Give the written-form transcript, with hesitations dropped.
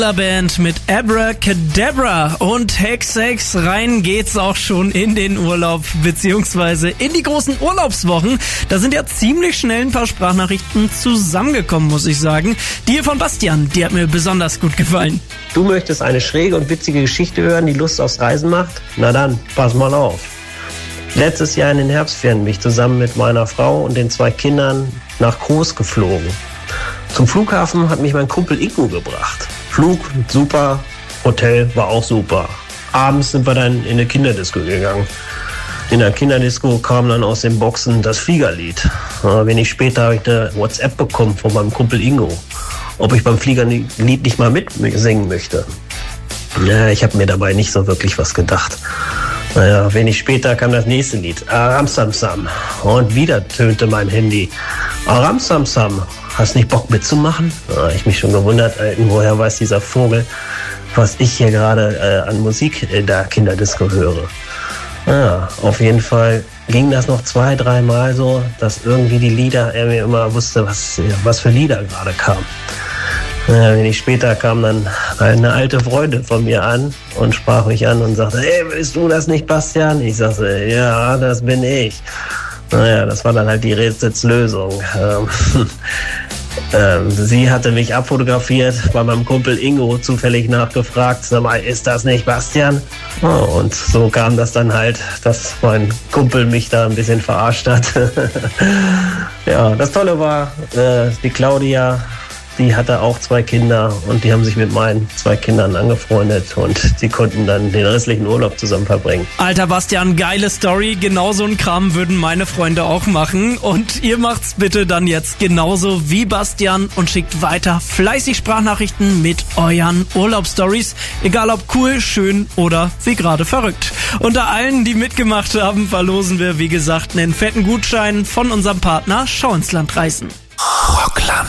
Band mit Abracadabra und Hex rein geht's auch schon in den Urlaub beziehungsweise in die großen Urlaubswochen. Da sind ja ziemlich schnell ein paar Sprachnachrichten zusammengekommen, muss ich sagen. Die hier von Bastian, die hat mir besonders gut gefallen. Du möchtest eine schräge und witzige Geschichte hören, die Lust aufs Reisen macht? Na dann, pass mal auf. Letztes Jahr in den Herbstferien bin ich zusammen mit meiner Frau und den 2 Kindern nach Kos geflogen. Zum Flughafen hat mich mein Kumpel Ingo gebracht. Flug super, Hotel war auch super. Abends sind wir dann in eine Kinderdisco gegangen. In der Kinderdisco kam dann aus den Boxen das Fliegerlied. Wenig später habe ich eine WhatsApp bekommen von meinem Kumpel Ingo, ob ich beim Fliegerlied nicht mal mitsingen möchte. Ja, ich habe mir dabei nicht so wirklich was gedacht. Naja, wenig später kam das nächste Lied, Aram Sam Sam. Und wieder tönte mein Handy. Aram Sam Sam, hast nicht Bock mitzumachen? Ich mich schon gewundert, woher weiß dieser Vogel, was ich hier gerade an Musik in der Kinderdisco höre. Ja, auf jeden Fall ging das noch 2-3 Mal so, dass irgendwie die Lieder, er mir immer wusste, was für Lieder gerade kamen. Wenig später kam dann eine alte Freundin von mir an und sprach mich an und sagte, hey, bist du das nicht, Bastian? Ich sagte, ja, das bin ich. Naja, das war dann halt die Rätselslösung. Sie hatte mich abfotografiert, bei meinem Kumpel Ingo zufällig nachgefragt, sag mal, ist das nicht Bastian? Und so kam das dann halt, dass mein Kumpel mich da ein bisschen verarscht hat. Ja, das Tolle war, die Claudia, die hatte auch 2 Kinder und die haben sich mit meinen 2 Kindern angefreundet und sie konnten dann den restlichen Urlaub zusammen verbringen. Alter Bastian, geile Story. Genau so einen Kram würden meine Freunde auch machen. Und ihr macht's bitte dann jetzt genauso wie Bastian und schickt weiter fleißig Sprachnachrichten mit euren Urlaubsstories. Egal ob cool, schön oder wie gerade verrückt. Unter allen, die mitgemacht haben, verlosen wir, wie gesagt, einen fetten Gutschein von unserem Partner Schau ins Land reisen. Rockland.